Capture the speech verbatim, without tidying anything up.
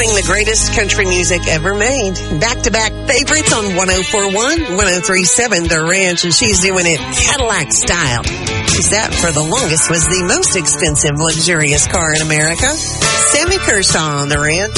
playing the greatest country music ever made. Back-to-back favorites on one oh four point one, one oh three point seven The Ranch, and she's doing it Cadillac style. She sat for the longest, was the most expensive, luxurious car in America. Sammy Kershaw on The Ranch.